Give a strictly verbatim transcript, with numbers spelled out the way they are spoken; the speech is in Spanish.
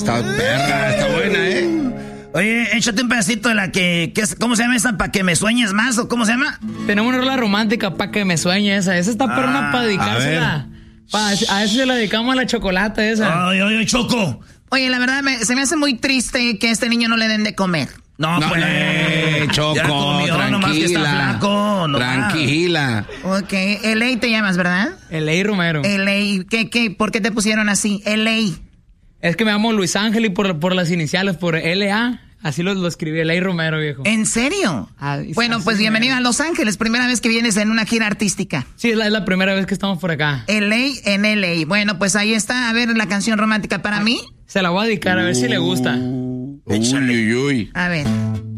está perra, está buena, ¿eh? Oye, échate un pedacito de la que, que es, ¿cómo se llama esa? ¿Para que me sueñes más? ¿O cómo se llama? Tenemos una rola romántica para que me sueñe esa. Esa está perrona Ah, para dedicársela. Pa, a eso se la dedicamos a la chocolate esa. Ay, ay, ay, Choco. Oye, la verdad, me, se me hace muy triste que a este niño no le den de comer. No, No, pues. eh, Choco, ya comió, nomás que está tranquila. flaco, nomás. Tranquila. Ok, L A te llamas, ¿verdad? El Ley Romero. L A, ¿qué, qué, ¿por qué te pusieron así? L A. Es que me llamo Luis Ángel y por, por las iniciales, por L A. Así lo, lo escribí, Ley Romero, viejo. ¿En serio? Ah, Bueno, pues así bienvenido mero. a Los Ángeles. Primera vez que vienes en una gira artística. Sí, es la, es la primera vez que estamos por acá. L A en L A. Bueno, pues ahí está. A ver, la canción romántica para mí. Se la voy a dedicar, a ver si le gusta. Uy, uy, uy. A ver.